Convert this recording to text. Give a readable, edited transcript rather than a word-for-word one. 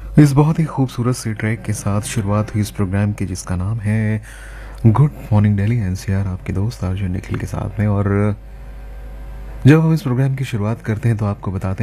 इस बहुत ही खूबसूरत से ट्रैक के साथ शुरुआत हुई इस प्रोग्राम की जिसका नाम है गुड मॉर्निंग दिल्ली एनसीआर आपके दोस्त आरजे निखिल के साथ में। और जब हम इस प्रोग्राम की शुरुआत करते हैं तो आपको बताते हैं